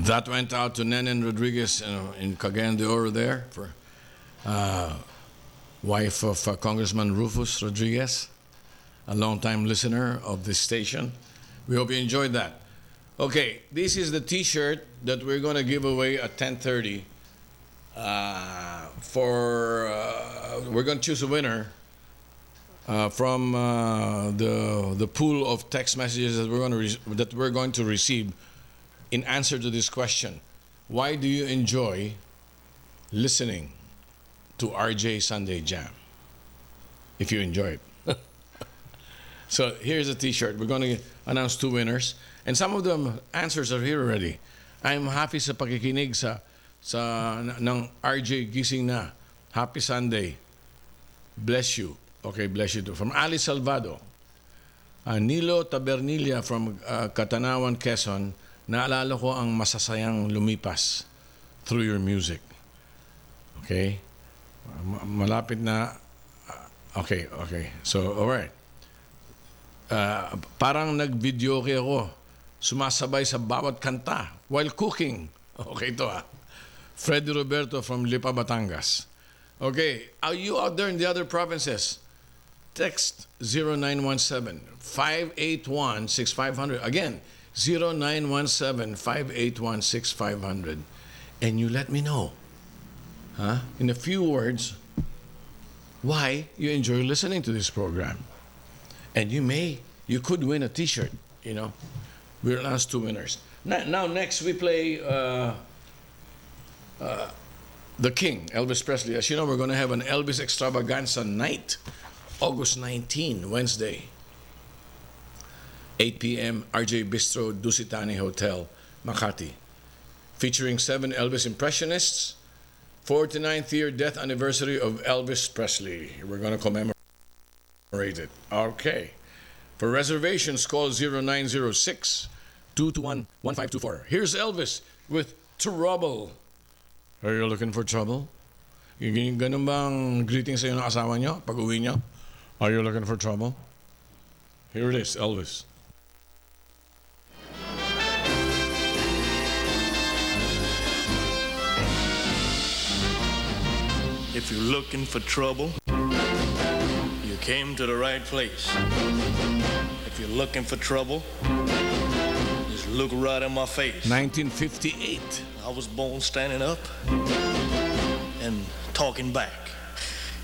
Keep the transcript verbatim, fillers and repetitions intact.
That went out to Nenen Rodriguez uh, in Cagayan de Oro there, for uh, wife of uh, Congressman Rufus Rodriguez, a longtime listener of this station. We hope you enjoyed that. Okay, this is the T-shirt that we're going to give away at ten thirty. Uh, for uh, we're going to choose a winner uh, from uh, the the pool of text messages that we're going to re- that we're going to receive in answer to this question. Why do you enjoy listening to R J Sunday Jam? If you enjoy it. So here's a T-shirt. We're going to announce two winners, and some of them answers are here already. I'm happy sa pakikinig sa sa ng R J Gising Na. Happy Sunday. Bless you. Okay, bless you too. From Ali Salvado. Uh, Nilo Tabernilla from uh, Catanawan, Quezon. Naalala ko ang masasayang lumipas through your music. Okay? Uh, malapit na. Uh, okay, okay. So, alright. Uh, parang nag-videoke ako. Sumasabay sa bawat kanta while cooking. Okay to ah. Freddy Roberto from Lipa, Batangas. Okay, are you out there in the other provinces? Text zero nine one seven, five eight one, six five zero zero. Again, zero nine one seven, five eight one, six five zero zero. And you let me know, huh? In a few words, why you enjoy listening to this program. And you may, you could win a T-shirt, you know. We'll announce two winners. Now, now next we play uh, uh, The King, Elvis Presley. As you know, we're going to have an Elvis Extravaganza night, August nineteenth, Wednesday, eight p.m., R J Bistro, Dusitani Hotel, Makati. Featuring seven Elvis impressionists, forty-ninth year death anniversary of Elvis Presley. We're going to commemorate it. Okay. For reservations, call zero nine zero six, two two one, one five two four. Here's Elvis with Trouble. Are you looking for trouble? Yung ganun bang greeting sa iyo ng asawa nyo pag uwi nyo? Are you looking for trouble? Here it is, Elvis. If you're looking for trouble, you came to the right place. If you're looking for trouble, just look right in my face. nineteen fifty-eight. I was born standing up and talking back.